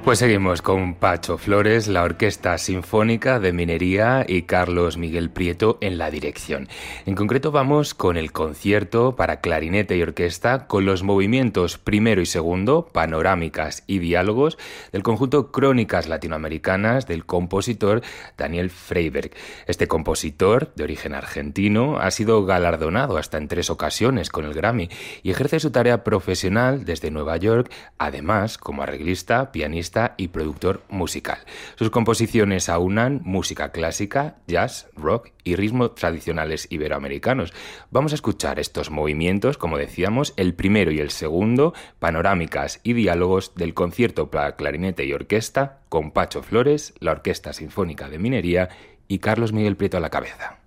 Pues seguimos con Pacho Flores, la Orquesta Sinfónica de Minería y Carlos Miguel Prieto en la dirección. En concreto vamos con el concierto para clarinete y orquesta con los movimientos primero y segundo, panorámicas y diálogos del conjunto Crónicas Latinoamericanas del compositor Daniel Freiberg. Este compositor, de origen argentino, ha sido galardonado hasta en 3 ocasiones con el Grammy y ejerce su tarea profesional desde Nueva York, además como arreglista, pianista y productor musical. Sus composiciones aunan música clásica, jazz, rock y ritmos tradicionales iberoamericanos. Vamos a escuchar estos movimientos, como decíamos, el primero y el segundo, panorámicas y diálogos del concierto para clarinete y orquesta con Pacho Flores, la Orquesta Sinfónica de Minería y Carlos Miguel Prieto a la cabeza.